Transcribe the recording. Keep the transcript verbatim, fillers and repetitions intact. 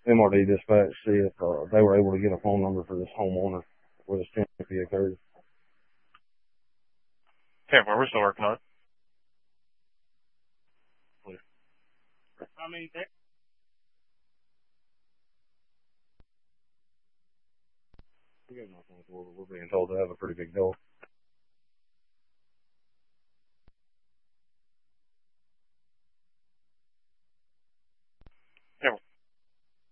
M R D dispatch, see if uh, they were able to get a phone number for this homeowner where this tendency occurred. Okay, well, we're still working on it. I mean, We're being told to have a pretty big door.